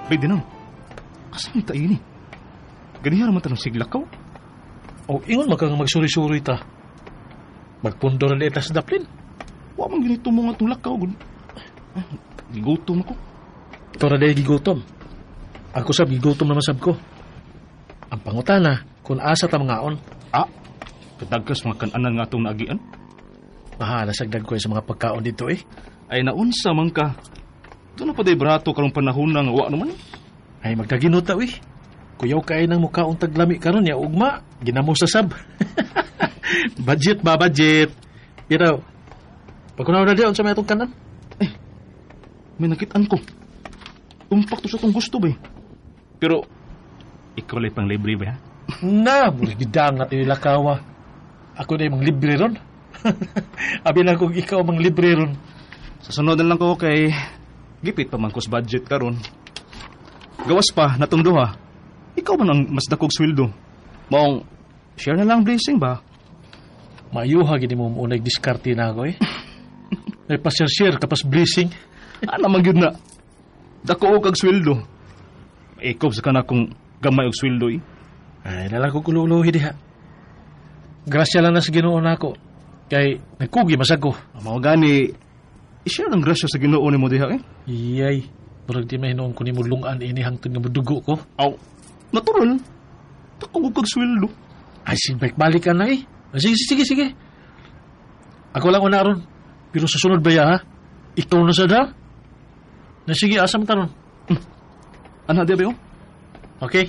Pwede na. Kasama tayo ini. Ganihara man tanong siglakaw. O, ingon makang magsuri-suri ta. Magpundo rin ita sa daplin. Wa man ganito mo nga itong lakaw. Gigutom ako. Ito na dahil gigutom. Ako sab, gigutom na masab ko. Ang pangutana, kung asa ta mangaon. Kadagkas mga kananan nga itong naagian. Nasagdag ko sa mga pagkaon dito eh. Ay naunsa man ka. Doon na pa day brato karong panahon na nga wa naman. Ay magkaginuta eh. Kuyaw kain ng mukhaong taglami karon ya ugma. Ginamo sa sab. Budget ba, budget. Pero, pagkunaw na diyon sa may itong kanan. May nakitaan ko. Tumpak to sa itong gusto ba. Pero, ikaw lang pang libre ba ha? Mulig gidang natin nilakawa. Ako na yung mga libre ron. Abi na kung ikaw mang libre ron. Sa sunod na lang ko kay gipit pa man ko sa budget karon. Gawas pa, natong duha. Ikaw man ang mas dakog sweldo. Maong, share na lang blessing ba? Mayuha gini mo unay diskarte na ako eh. May pa-share kapas blessing. Ano man yun na? Dako og kag sweldo. Ikaw sa kana kung gamay og sweldo eh. Ay, nalang ko kululuhi diha. Grasya lang na sa Ginoo nako. Kay nagkugi masag ko. Mao gani, i-share ang grasya sa Ginoo nimo diha eh. Iyay, murag di mahinoon ko ni mulungan ini hangtod nga madugo ko. Aw, natural. Dako og kag sweldo. Ay, balik ka na eh. Sige. Ako lang una ron. Pero sa sunod ba ya ha? Ikaw na sa da? Sige, asam ka ron. Ano di ba yun? Okay.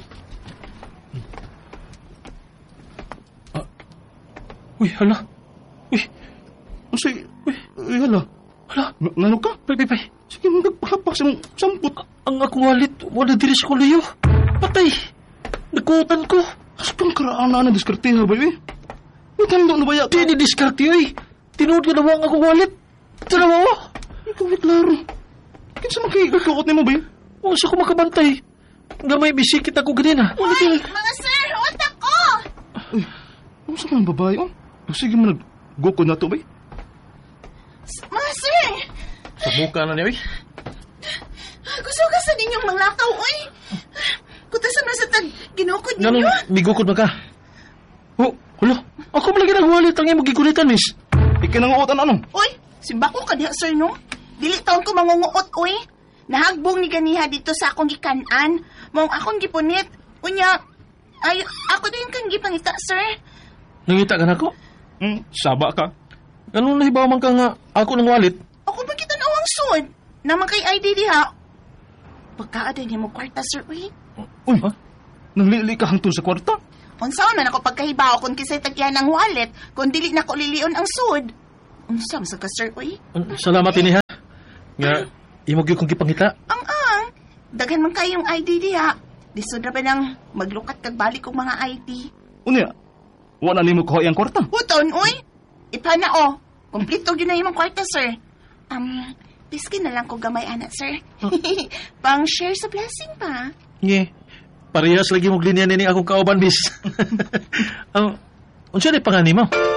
Uy, hala. Uy. Sige. Uy, hala. Nano ka? Pay. Sige, nagpahapak sa sampot. Ang akong walit, wala diri sa kuliyo. Patay. Nagkutan ko. Aspang karaan na diskartiha ba yun? Nagkando na ba ya? Di diskartiyo eh. Tinood ka na ba ang akong walit? Tanawa mo. Ikaw klaro. Kinsa makikakakot ni mo ba yun? Huwag sa ko makabantay. Gamay bisikit ako ganina. Uy, mga sir, utak ko! Uy, ano sa mga babae oh? Sige mo nag-gukod na to ba? Mga sir! Sa mukha na niya eh. Gusto ka sa ninyong manglakaw, uy! Kutasan na sa tag ginukod ninyo. Ganun, may gukod ba ka? Oh, hala. Ako malagi nagwalit ang iyong magigunitan, miss. Ikinanguotan ano? Uy, simbako ka diha, sir, no? Dili taon ko mangunguot, uy. Nahagbong ni ganiha dito sa akong gikanan. Maong akong gipunit. Unya, ay, ako din kang gipangita, sir. Nangita ka na ako? Saba ka. Ganun nahibaw man ka nga ako ng walit? Ako ba kita nawang sud? Naman kay ID diha. Pagkaada niya mo kwarta, sir, uy. Uy, ha? Nanglili ka hangtod sa kwarta? Unsaon man ako pagkahibaw kung kisay tagyan ng wallet kung dili na ko lilion ang sud. Unsam sa ka, sir, uy. Salamat ini ha. Nga, imog yung kong kipangita. Ang. Daghan man kayong ID diha. Lisod na ba nang maglukat kag balik kong mga ID? Unya, wala nimo ko ang kwarta. Huton, uy. Ipana, oh. Kompleto yun na yung kwarta, sir. Piskin na lang ko gamay, anak, sir. Pang share sa blessing pa. Nye, parehas lagi mong linya nini akong kauban, bis. Unsa ni pangani mo?